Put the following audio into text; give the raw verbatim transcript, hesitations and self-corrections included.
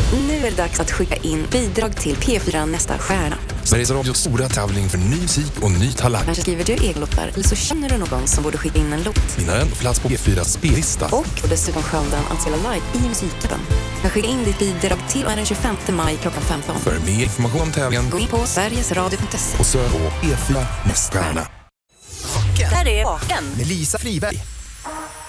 Nu är det dags att skicka in bidrag till P fyra Nästa stjärna. Sveriges Radios stora tävling för ny musik och ny talang. Kanske skriver du egen låtar eller så känner du någon som borde skicka in en låt. Vinnaren får plats på P fyras spellista. Och dessutom chansen att spela live i musiken. Kan skicka in ditt bidrag till den tjugofemte maj klockan femton. För mer information om tävlingen, gå in på sverigesradio punkt se och sök på P fyra Nästa stjärna. Där är Vaken med Lisa Friberg.